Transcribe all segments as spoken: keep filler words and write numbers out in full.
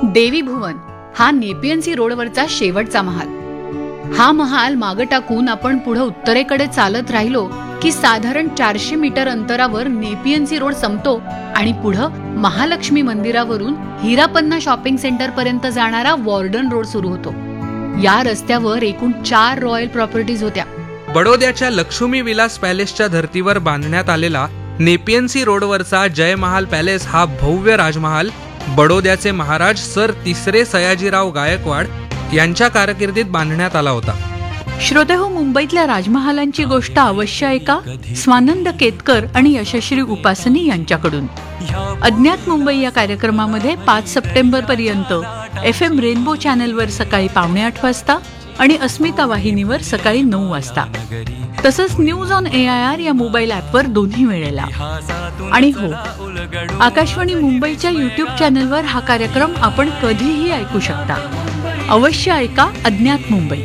देवी भुवन हा Nepean C रोडवरचा शेवटचा महाल. हा महाल मागं टाकून आपण पुढे उत्तरेकडे चालत राहिलो की साधारण चारशे मीटर अंतरावर नेपियन सी रोड संपतो आणि पुढं महालक्ष्मी मंदिरावरून हिरापन्ना शॉपिंग सेंटर पर्यंत जाणारा वॉर्डन रोड सुरू होतो. या रस्त्यावर एकूण चार रॉयल प्रॉपर्टीज होत्या. बडोद्याच्या लक्ष्मी विलास पॅलेसच्या धर्तीवर बांधण्यात आलेला नेपियन सी रोडवरचा जय महाल पॅलेस हा भव्य राजमहाल बडोद्याचे महाराज सर तिसरे सयाजीराव गायकवाड यांच्या कारकिर्दीत बांधण्यात आला होता. श्रोतेहो, मुंबईतल्या राजमहालांची गोष्ट अवश्य ऐका स्वानंद केतकर आणि यशश्री उपासनी यांच्याकडून. अज्ञात मुंबई या कार्यक्रमामध्ये पाच सप्टेंबर पर्यंत एफ एम रेनबो चॅनलवर सकाळी पावणे आठ वाजता आणि अस्मिता वाहिनीवर सकाळी नऊ वाजता, तसंच news on A I R या मोबाईल ॲपवर दोन्ही वेळेला. आणि हो, आकाशवाणी मुंबईच्या युट्यूब चॅनलवर हा कार्यक्रम आपण कधीही ऐकू शकता. अवश्य ऐका अज्ञात मुंबई.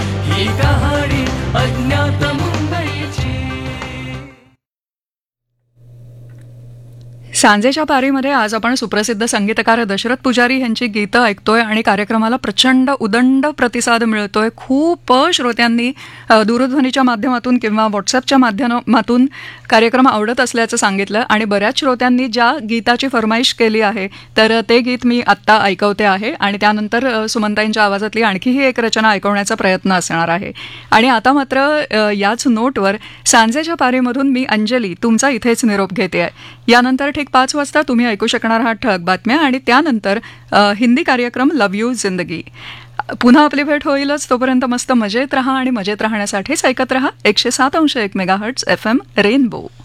सांजेच्या पारीमध्ये आज आपण सुप्रसिद्ध संगीतकार दशरथ पुजारी यांची गीतं ऐकतोय आणि कार्यक्रमाला प्रचंड उदंड प्रतिसाद मिळतोय. खूप श्रोत्यांनी दूरध्वनीच्या माध्यमातून किंवा व्हॉट्सअपच्या माध्यमातून कार्यक्रम आवडत असल्याचं सांगितलं आणि बऱ्याच श्रोत्यांनी ज्या गीताची फरमाईश केली आहे तर ते गीत मी आत्ता ऐकवते आहे आणि त्यानंतर सुमनताईंच्या आवाजातली आणखीही एक रचना ऐकवण्याचा प्रयत्न असणार आहे. आणि आता मात्र याच नोटवर सांजेच्या पारीमधून मी अंजली तुमचा इथेच निरोप घेते आहे. यानंतर ठीक पाच वाजता तुम्ही ऐकू शकणार आहात ठळक बातम्या आणि त्यानंतर हिंदी कार्यक्रम लव यू जिंदगी. पुन्हा आपली भेट होईलच. तोपर्यंत मस्त मजेत राहा आणि मजेत राहण्यासाठीच ऐकत राहा एकशे सात अंश एक मेगाहर्ट्झ एफ एम रेनबो.